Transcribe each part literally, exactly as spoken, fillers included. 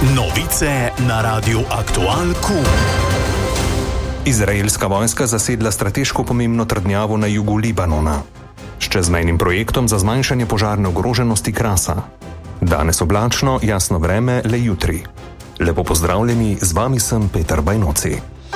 Novice na Radiu Aktual Q. Izraelska vojska zasedla strateško pomembno trdnjavo na jugu Libanona s čezmejnim projektom za zmanjšanje požarne ogroženosti Krasa. Danes oblačno, jasno vreme, le jutri. Lepo pozdravljeni, z vami sem Peter Bajnoci.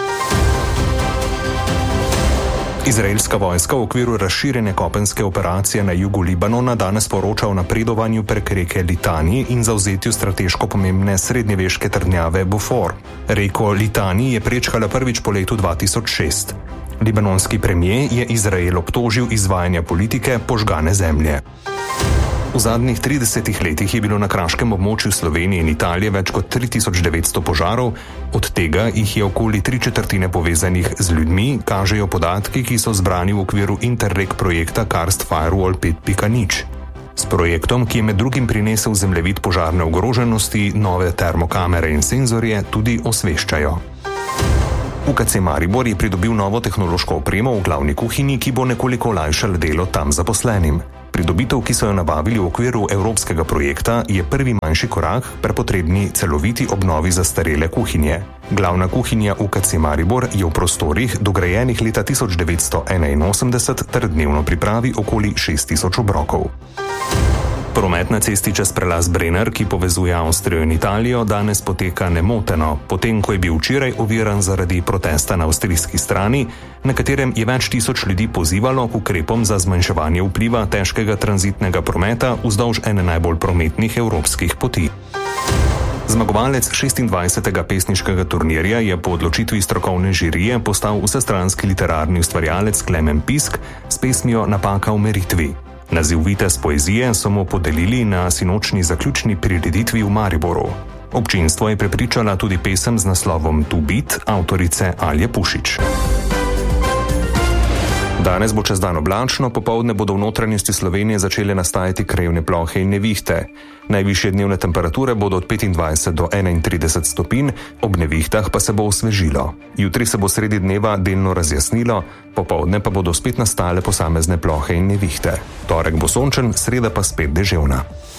Izraelska vojska v okviru razširjene kopenske operacije na jugu Libanona danes poroča o napredovanju prek reke Litani in zavzetju strateško pomembne srednjeveške trdnjave Bufor. Reko Litani je prečkala prvič po letu dva tisoč šest. Libanonski premier je Izrael obtožil izvajanja politike požgane zemlje. V zadnjih tridesetih letih je bilo na kraškem območju Slovenije in Italije več kot tri tisoč devetsto požarov, od tega jih je okoli tri četrtine povezanih z ljudmi, kažejo podatki, ki so zbrani v okviru Interreg projekta Karst Firewall pet pika nič. S projektom, ki je med drugim prinesel zemljevid požarne ogroženosti, nove termokamere in senzorje, tudi osveščajo. U K C Maribor je pridobil novo tehnološko opremo v glavni kuhinji, ki bo nekoliko olajšala delo tam zaposlenim. Pridobitev, ki so jo nabavili v okviru evropskega projekta, je prvi manjši korak pri potrebni celoviti obnovi zastarele kuhinje. Glavna kuhinja U K C Maribor je v prostorih, dograjenih leta tisoč devetsto enainosemdeset, ter dnevno pripravi okoli šest tisoč obrokov. Promet na cesti čez prelaz Brenner, ki povezuje Avstrijo in Italijo, danes poteka nemoteno, potem ko je bil včeraj oviran zaradi protesta na avstrijski strani, na katerem je več tisoč ljudi pozivalo k ukrepom za zmanjševanje vpliva težkega tranzitnega prometa vzdolž ene najbolj prometnih evropskih poti. Zmagovalec šestindvajsetega pesniškega turnirja je po odločitvi strokovne žirije postal vsestranski literarni ustvarjalec Klemen Pisk s pesmijo Napaka v meritvi. Naziv vitez poezije so mu podelili na sinočni zaključni prireditvi v Mariboru. Občinstvo je prepričala tudi pesem z naslovom Tu bit avtorice Alje Pušič. Danes bo čez dan oblačno, popoldne bodo v notranjosti Slovenije začele nastajati krajevne plohe in nevihte. Najvišje dnevne temperature bodo od petindvajset do enaintrideset stopinj, ob nevihtah pa se bo osvežilo. Jutri se bo sredi dneva delno razjasnilo, popoldne pa bodo spet nastale posamezne plohe in nevihte. Torek bo sončen, sreda pa spet deževna.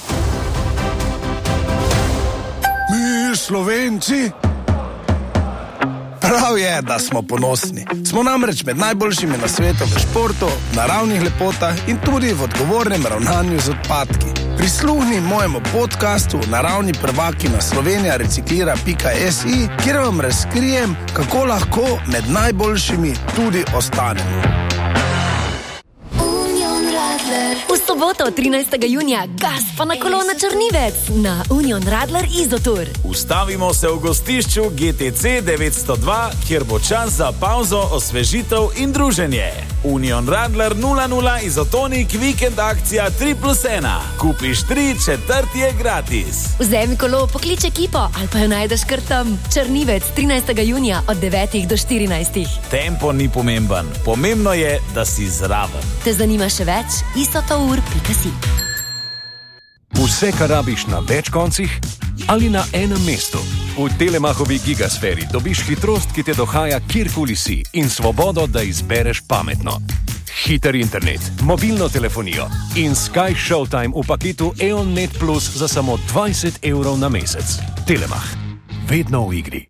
Mi Slovenci? Prav je, da smo ponosni. Smo namreč med najboljšimi na svetu v športu, naravnih lepotah in tudi v odgovornem ravnanju z odpadki. Prisluhni mojemu podcastu Naravni prvaki na slovenija reciklira pika si, kjer vam razkrijem, kako lahko med najboljšimi tudi ostanemo. V soboto, trinajstega junija, gas pa na kolo na Črnivec na Union Radler Izotour. Ustavimo se v gostišču G T C devetsto dva, kjer bo čas za pauzo, osvežitev in druženje. Union Radler nula nula Izotonik vikend akcija tri plus ena. Kupiš tri, četrti je gratis. Vzemi kolo, poklič ekipo ali pa jo najdeš kar tam. Črnivec, trinajstega junija od devetih do štirinajstih. Tempo ni pomemben, pomembno je, da si zraven. Te zanima še več? izotour pika si. Vse, kar rabiš na več koncih ali na enem mestu. V Telemachovi gigasferi dobiš hitrost, ki te dohaja kjerkoli si, in svobodo, da izbereš pametno. Hiter internet, mobilno telefonijo in Sky Showtime v paketu E O N Net Plus za samo dvajset evrov na mesec. Telemach. Vedno v igri.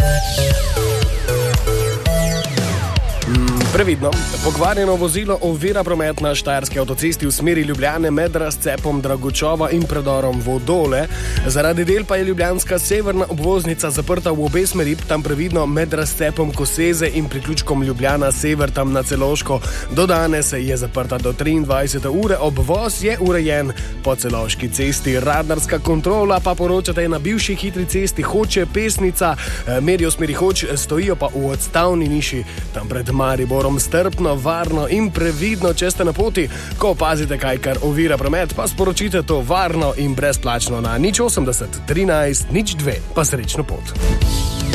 Previdno, pokvarjeno vozilo ovira promet na štajerski avtocesti v smeri Ljubljane med razcepom Dragočova in predorom Vodole. Zaradi del pa je ljubljanska severna obvoznica zaprta v obe smeri, tam previdno med razcepom Koseze in priključkom Ljubljana sever tam na Celovško. Do danes je zaprta do triindvajsete ure, obvoz je urejen po Celovški cesti. Radarska kontrola pa poročate na bivši hitri cesti Hoče Pesnica, merijo smeri Hoč, stojijo pa v odstavni niši tam pred Mariborom. Strpno, varno in previdno, če ste na poti. Ko opazite kaj, kar ovira promet, pa sporočite to varno in brezplačno na nič osemdeset trinajst nič dve. Pa srečno pot.